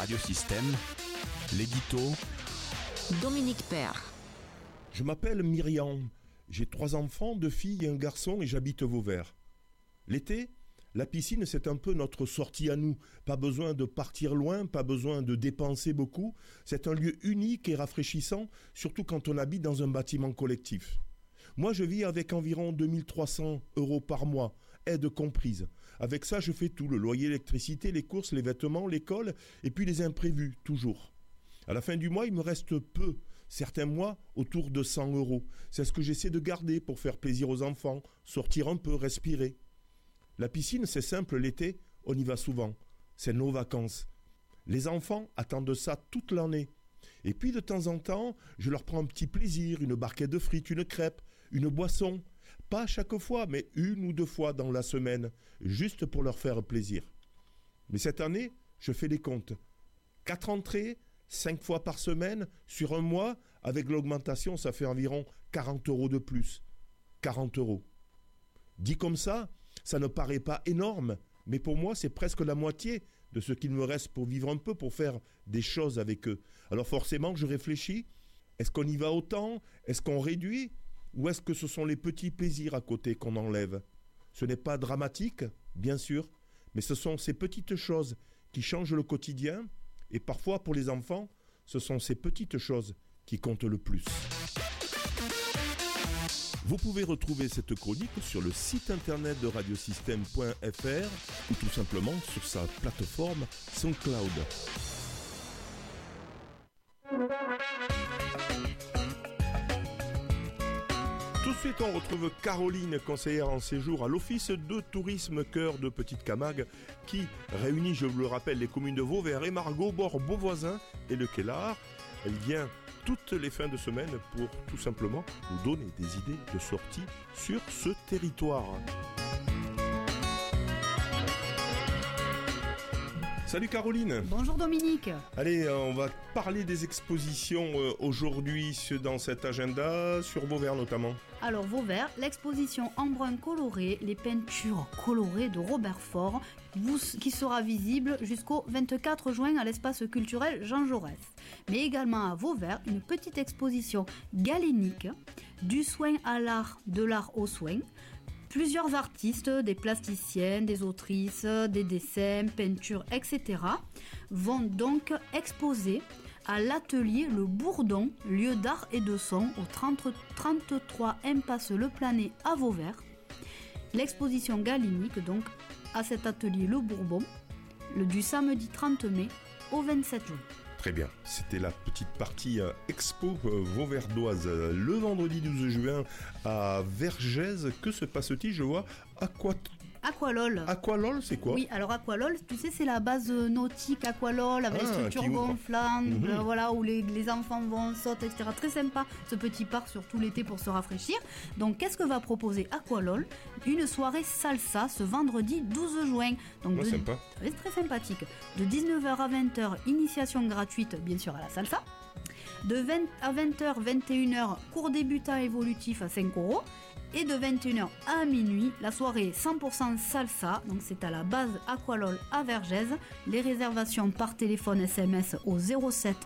Radiosystème, l'édito Dominique Père. Je m'appelle Myriam, j'ai 3 enfants, 2 filles et un garçon et j'habite Vauvert. L'été, la piscine c'est un peu notre sortie à nous, pas besoin de partir loin, pas besoin de dépenser beaucoup, c'est un lieu unique et rafraîchissant, surtout quand on habite dans un bâtiment collectif. Moi je vis avec environ 2300 € par mois, aide comprise. Avec ça je fais tout, le loyer, l'électricité, les courses, les vêtements, l'école et puis les imprévus, toujours. À la fin du mois il me reste peu, certains mois autour de 100 €. C'est ce que j'essaie de garder pour faire plaisir aux enfants, sortir un peu, respirer. La piscine c'est simple, l'été on y va souvent, c'est nos vacances. Les enfants attendent ça toute l'année. Et puis de temps en temps, je leur prends un petit plaisir, une barquette de frites, une crêpe, une boisson. Pas à chaque fois, mais 1 ou 2 fois dans la semaine, juste pour leur faire plaisir. Mais cette année, je fais les comptes. 4 entrées, 5 fois par semaine, sur un mois, avec l'augmentation, ça fait environ 40 € de plus. 40 €. Dit comme ça ne paraît pas énorme, mais pour moi, c'est presque la moitié de ce qu'il me reste pour vivre un peu, pour faire des choses avec eux. Alors forcément, je réfléchis, est-ce qu'on y va autant? Est-ce qu'on réduit? Ou est-ce que ce sont les petits plaisirs à côté qu'on enlève? Ce n'est pas dramatique, bien sûr, mais ce sont ces petites choses qui changent le quotidien, et parfois pour les enfants, ce sont ces petites choses qui comptent le plus. Vous pouvez retrouver cette chronique sur le site internet de radiosystème.fr ou tout simplement sur sa plateforme SoundCloud. Tout de suite, on retrouve Caroline, conseillère en séjour à l'Office de tourisme Cœur de Petite Camargue, qui réunit, je vous le rappelle, les communes de Vauvert et Margaux, Bord, Beauvoisin et Le Quélard. Elle vient toutes les fins de semaine pour tout simplement nous donner des idées de sortie sur ce territoire. Salut Caroline. Bonjour Dominique. Allez, on va parler des expositions aujourd'hui dans cet agenda, sur Vauvert notamment. Alors Vauvert, l'exposition en brun coloré, les peintures colorées de Robert Faure, qui sera visible jusqu'au 24 juin à l'espace culturel Jean Jaurès. Mais également à Vauvert, une petite exposition galénique, du soin à l'art, de l'art au soin. Plusieurs artistes, des plasticiennes, des autrices, des dessins, peintures, etc. vont donc exposer à l'atelier Le Bourdon, lieu d'art et de son, au 33 impasse Le Planet à Vauvert. L'exposition galénique, donc, à cet atelier Le Bourbon, du samedi 30 mai au 27 juin. Très bien, c'était la petite partie expo vauverdoise. Le vendredi 12 juin à Vergès, que se passe-t-il? Je vois Aqualol. Aqualol, c'est quoi? Oui, alors Aqualol, tu sais, c'est la base nautique Aqualol avec les structures gonflantes, voilà, où les enfants vont, sautent, etc. Très sympa, ce petit parc, surtout l'été pour se rafraîchir. Donc, qu'est-ce que va proposer Aqualol? Une soirée salsa ce vendredi 12 juin. Donc, sympa. C'est très sympathique. De 19h à 20h, initiation gratuite, bien sûr, à la salsa. De 20 à 20h, 21h, cours débutant évolutif à 5 €. Et de 21h à minuit, la soirée 100% salsa, donc c'est à la base Aqualol à Vergès. Les réservations par téléphone SMS au 07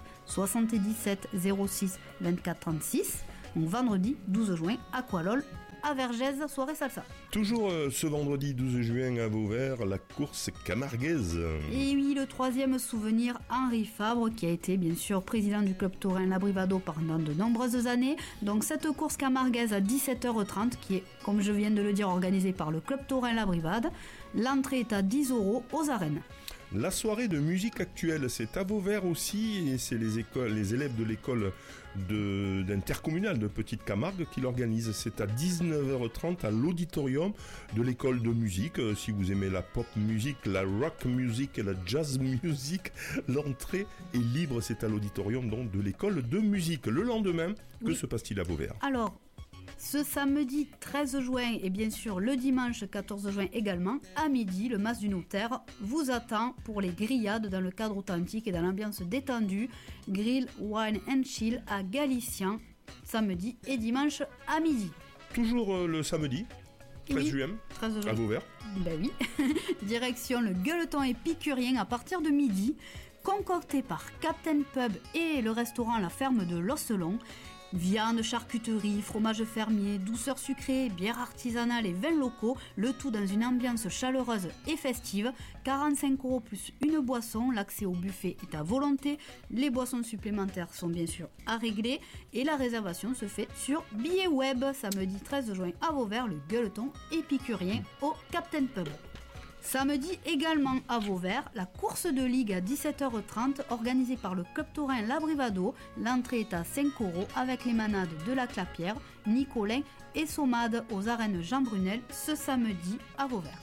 77 06 24 36. Donc vendredi 12 juin, Aqualol à Vergès, soirée salsa. Toujours ce vendredi 12 juin à Vauvert, la course camarguaise. Et oui, le 3e souvenir, Henri Fabre, qui a été bien sûr président du club taurin La Brivado pendant de nombreuses années. Donc cette course camarguaise à 17h30, qui est, comme je viens de le dire, organisée par le club taurin La Brivade. L'entrée est à 10 € aux arènes. La soirée de musique actuelle, c'est à Vauvert aussi, et c'est les élèves de l'école d'intercommunale de Petite Camargue qui l'organisent. C'est à 19h30 à l'auditorium de l'école de musique. Si vous aimez la pop music, la rock music et la jazz music, l'entrée est libre. C'est à l'auditorium donc de l'école de musique. Le lendemain, que se passe-t-il à Vauvert? Alors, ce samedi 13 juin et bien sûr le dimanche 14 juin également, à midi, le Mas du Notaire vous attend pour les grillades dans le cadre authentique et dans l'ambiance détendue. Grill, wine and chill à Galicien, samedi et dimanche à midi. Toujours le samedi 13 juin, à Vauvert. Ben oui. Direction le Gueuleton épicurien à partir de midi. concocté par Captain Pub et le restaurant La Ferme de l'Osselon. Viande, charcuterie, fromage fermier, douceur sucrée, bière artisanale et vins locaux, le tout dans une ambiance chaleureuse et festive. 45 € plus une boisson, l'accès au buffet est à volonté, les boissons supplémentaires sont bien sûr à régler et la réservation se fait sur billet web. Samedi 13 juin à Vauvert, le gueuleton épicurien au Captain Pub. Samedi également à Vauvert, la course de ligue à 17h30 organisée par le club taurin Labrivado. L'entrée est à 5 € avec les manades de la Clapière, Nicolin et Sommade aux arènes Jean Brunel ce samedi à Vauvert.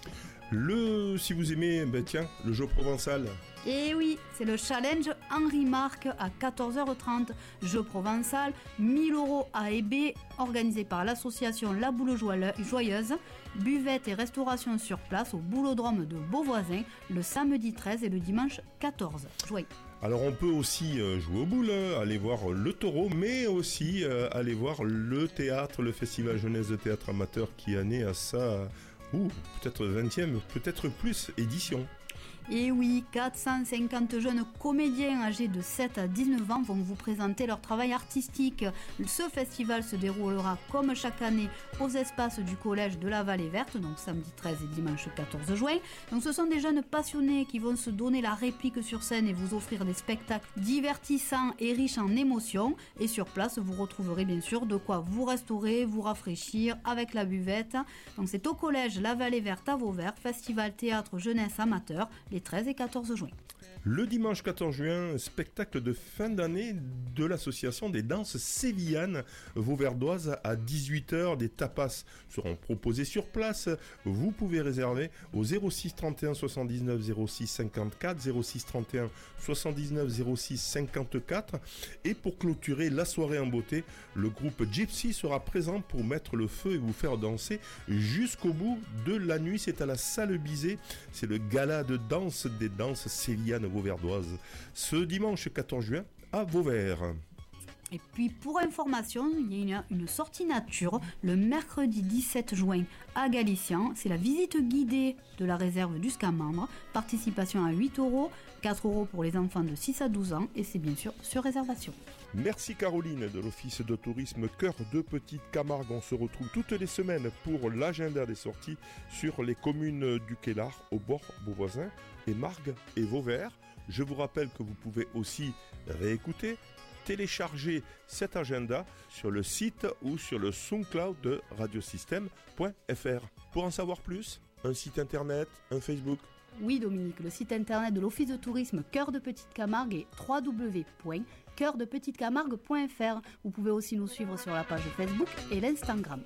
Si vous aimez, le jeu provençal. Et oui, c'est le challenge Henri Marc à 14h30. Jeu provençal, 1000 € à Hébé, organisé par l'association La Boule Joyeuse. Buvette et restauration sur place au boulodrome de Beauvoisin le samedi 13 et le dimanche 14 juin. Alors on peut aussi jouer aux boules, aller voir le taureau, mais aussi aller voir le théâtre, le festival jeunesse de théâtre amateur qui est né à sa peut-être 20e, peut-être plus édition. Et oui, 450 jeunes comédiens âgés de 7 à 19 ans vont vous présenter leur travail artistique. Ce festival se déroulera comme chaque année aux espaces du collège de la Vallée Verte, donc samedi 13 et dimanche 14 juin. Donc ce sont des jeunes passionnés qui vont se donner la réplique sur scène et vous offrir des spectacles divertissants et riches en émotions. Et sur place, vous retrouverez bien sûr de quoi vous restaurer, vous rafraîchir avec la buvette. Donc c'est au collège La Vallée Verte à Vauvert, festival théâtre jeunesse amateur, les 13 et 14 juin. Le dimanche 14 juin, spectacle de fin d'année de l'association des danses sévillanes vauverdoises à 18h. Des tapas seront proposés sur place. Vous pouvez réserver au 06 31 79 06 54, 06 31 79 06 54. Et pour clôturer la soirée en beauté, le groupe Gypsy sera présent pour mettre le feu et vous faire danser jusqu'au bout de la nuit. C'est à la Salle Bizet. C'est le gala de danse des danses sévillanes vauverdoises ce dimanche 14 juin à Vauvert. Et puis pour information, il y a une sortie nature le mercredi 17 juin à Galician. C'est la visite guidée de la réserve du Scamandre. Participation à 8 €, 4 € pour les enfants de 6 à 12 ans et c'est bien sûr sur réservation. Merci Caroline de l'Office de tourisme Cœur de Petite Camargue. On se retrouve toutes les semaines pour l'agenda des sorties sur les communes du Quélard, au bord Beauvoisin et Margues et Vauvert. Je vous rappelle que vous pouvez aussi réécouter, télécharger cet agenda sur le site ou sur le SoundCloud de radiosystème.fr. Pour en savoir plus, un site internet, un Facebook. Oui Dominique, le site internet de l'Office de tourisme Cœur de Petite Camargue est www.coeurdepetitecamargue.fr. Vous pouvez aussi nous suivre sur la page Facebook et l'Instagram.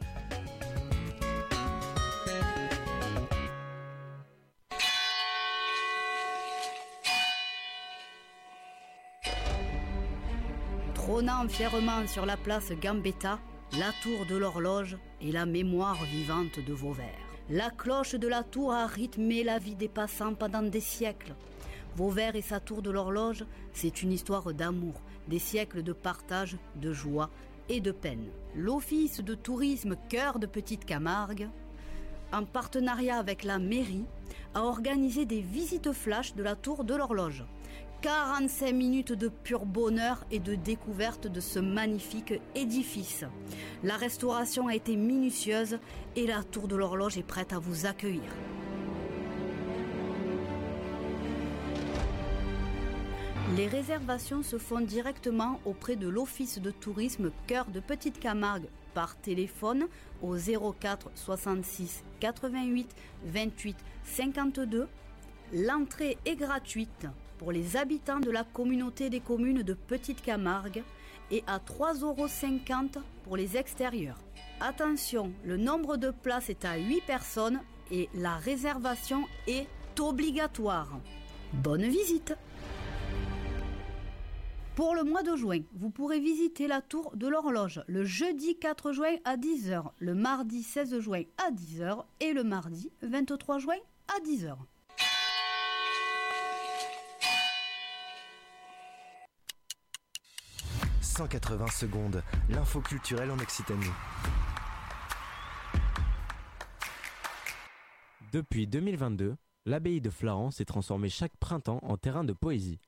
Trônant fièrement sur la place Gambetta, la tour de l'horloge et la mémoire vivante de Vauvert. La cloche de la tour a rythmé la vie des passants pendant des siècles. Vauvert et sa tour de l'horloge, c'est une histoire d'amour, des siècles de partage, de joie et de peine. L'Office de tourisme Cœur de Petite Camargue, en partenariat avec la mairie, a organisé des visites flash de la tour de l'horloge. 45 minutes de pur bonheur et de découverte de ce magnifique édifice. La restauration a été minutieuse et la tour de l'horloge est prête à vous accueillir. Les réservations se font directement auprès de l'Office de tourisme Cœur de Petite Camargue par téléphone au 04 66 88 28 52. L'entrée est gratuite pour les habitants de la communauté des communes de Petite Camargue et à 3,50 € pour les extérieurs. Attention, le nombre de places est à 8 personnes et la réservation est obligatoire. Bonne visite! Pour le mois de juin, vous pourrez visiter la tour de l'horloge le jeudi 4 juin à 10h, le mardi 16 juin à 10h et le mardi 23 juin à 10h. « 180 secondes, l'info culturelle en Occitanie. Depuis 2022, l'abbaye de Flarans s'est transformée chaque printemps en terrain de poésie.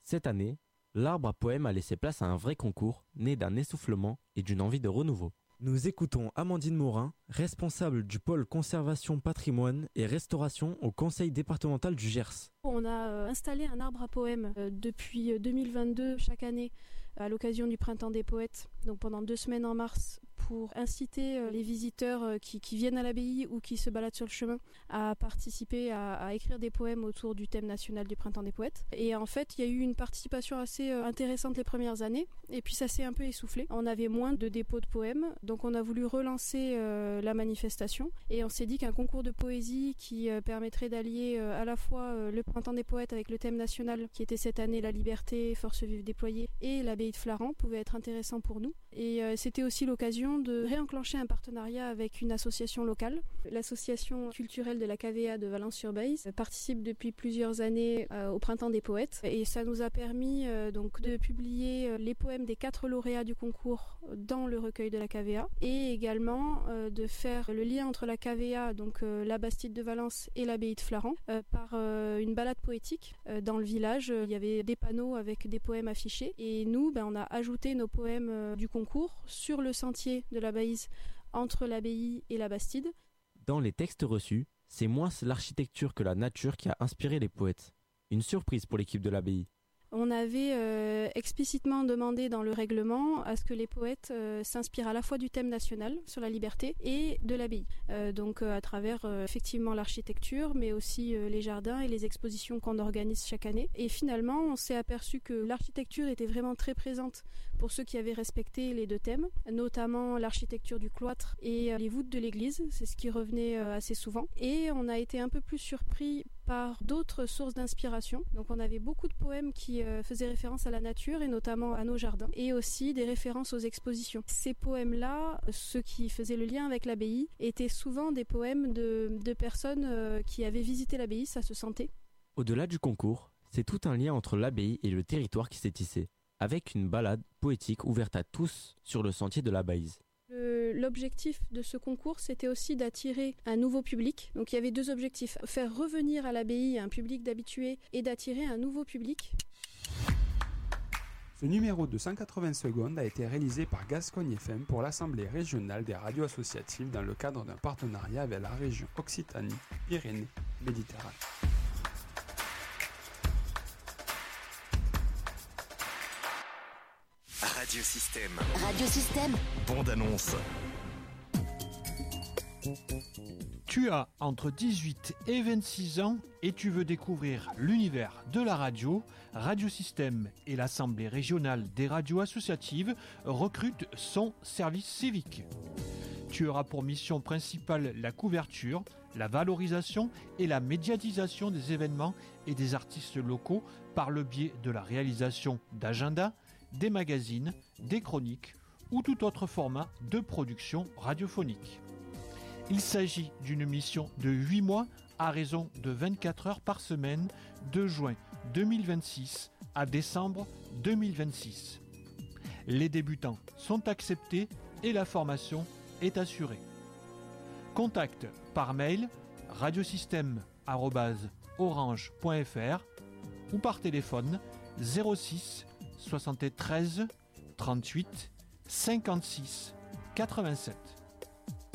Cette année, l'arbre à poèmes a laissé place à un vrai concours, né d'un essoufflement et d'une envie de renouveau. Nous écoutons Amandine Morin, responsable du pôle conservation patrimoine et restauration au conseil départemental du Gers. On a installé un arbre à poèmes depuis 2022 chaque année à l'occasion du Printemps des Poètes, donc pendant 2 semaines en mars, pour inciter les visiteurs qui viennent à l'abbaye ou qui se baladent sur le chemin à participer à écrire des poèmes autour du thème national du Printemps des Poètes. Et en fait, il y a eu une participation assez intéressante les premières années, et puis ça s'est un peu essoufflé. On avait moins de dépôts de poèmes, donc on a voulu relancer la manifestation, et on s'est dit qu'un concours de poésie qui permettrait d'allier à la fois le Printemps des Poètes avec le thème national, qui était cette année la liberté, force vive déployée, et l'abbaye de Flaran, pouvait être intéressant pour nous. Et c'était aussi l'occasion de réenclencher un partenariat avec une association locale. L'association culturelle de la KVA de Valence-sur-Baïse participe depuis plusieurs années au Printemps des Poètes, et ça nous a permis donc de publier les poèmes des 4 lauréats du concours dans le recueil de la KVA, et également de faire le lien entre la KVA, donc la Bastide de Valence, et l'abbaye de Flaran par une balade poétique dans le village. Il y avait des panneaux avec des poèmes affichés, et nous on a ajouté nos poèmes du concours sur le sentier de la Baïse entre l'abbaye et la Bastide. Dans les textes reçus, c'est moins l'architecture que la nature qui a inspiré les poètes. Une surprise pour l'équipe de l'abbaye. On avait explicitement demandé dans le règlement à ce que les poètes s'inspirent à la fois du thème national sur la liberté et de l'abbaye. Donc à travers effectivement l'architecture, mais aussi les jardins et les expositions qu'on organise chaque année. Et finalement, on s'est aperçu que l'architecture était vraiment très présente pour ceux qui avaient respecté les 2 thèmes, notamment l'architecture du cloître et les voûtes de l'église, c'est ce qui revenait assez souvent. Et on a été un peu plus surpris par d'autres sources d'inspiration. Donc on avait beaucoup de poèmes qui faisaient référence à la nature et notamment à nos jardins, et aussi des références aux expositions. Ces poèmes-là, ceux qui faisaient le lien avec l'abbaye, étaient souvent des poèmes de personnes qui avaient visité l'abbaye, ça se sentait. Au-delà du concours, c'est tout un lien entre l'abbaye et le territoire qui s'est tissé, avec une balade poétique ouverte à tous sur le sentier de la Baïse. L'objectif de ce concours, c'était aussi d'attirer un nouveau public. Donc il y avait 2 objectifs. Faire revenir à l'abbaye un public d'habitués et d'attirer un nouveau public. Ce numéro de 180 secondes a été réalisé par Gascogne FM pour l'Assemblée régionale des radios associatives dans le cadre d'un partenariat avec la région Occitanie-Pyrénées-Méditerranée. Radiosystème. Radiosystème. Bande annonce. Tu as entre 18 et 26 ans et tu veux découvrir l'univers de la radio. Radiosystème et l'Assemblée régionale des radios associatives recrutent son service civique. Tu auras pour mission principale la couverture, la valorisation et la médiatisation des événements et des artistes locaux par le biais de la réalisation d'agendas, des magazines, des chroniques ou tout autre format de production radiophonique. Il s'agit d'une mission de 8 mois à raison de 24 heures par semaine de juin 2026 à décembre 2026. Les débutants sont acceptés et la formation est assurée. Contact par mail radiosystème@orange.fr ou par téléphone 06 73 38 56 87.